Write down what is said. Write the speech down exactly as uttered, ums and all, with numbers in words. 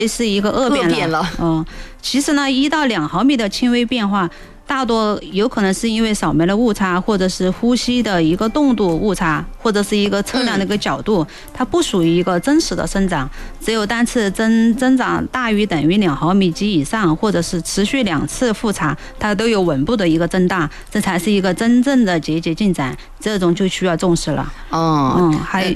是一个恶变了。 恶变了嗯，其实呢，一到两毫米的轻微变化，大多有可能是因为扫描的误差，或者是呼吸的一个动度误差，或者是一个测量的一个角度，它不属于一个真实的生长。只有单次增增长大于等于两毫米及以上，或者是持续两次复查，它都有稳步的一个增大，这才是一个真正的节节进展。这种就需要重视了。 哦， 嗯，还